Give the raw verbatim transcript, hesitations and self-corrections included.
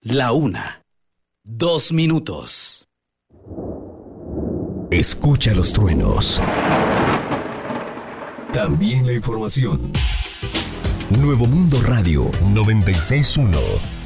La una. Dos minutos. Escucha los truenos. También la información. Nuevo Mundo Radio noventa y seis punto uno.